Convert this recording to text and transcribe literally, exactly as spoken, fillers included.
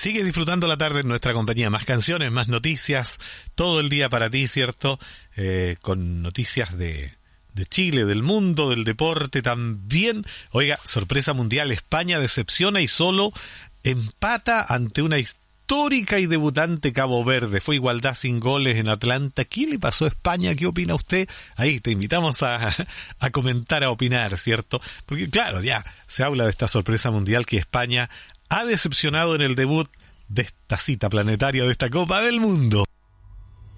Sigue disfrutando la tarde en nuestra compañía. Más canciones, más noticias, todo el día para ti, ¿cierto? Eh, con noticias de, de Chile, del mundo, del deporte también. Oiga, sorpresa mundial, España decepciona y solo empata ante una histórica y debutante Cabo Verde. Fue igualdad sin goles en Atlanta. ¿Qué le pasó a España? ¿Qué opina usted? Ahí te invitamos a, a comentar, a opinar, ¿cierto? Porque claro, ya se habla de esta sorpresa mundial que España ha decepcionado en el debut de esta cita planetaria, de esta Copa del Mundo.